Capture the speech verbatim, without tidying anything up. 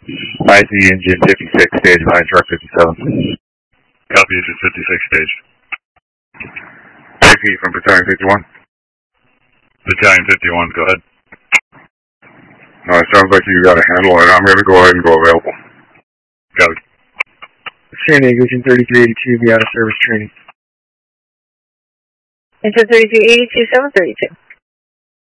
I see engine fifty-six, stage behind truck fifty-seven. Copy, engine fifty-six, stage. J P from Battalion fifty-one. Battalion fifty-one, go ahead. No, it sounds like you got a handle on it. I'm going to go ahead and go available. Copy. San Diego, engine thirty-three eighty-two, be out of service training. Engine thirty-three eighty-two, seven thirty-two.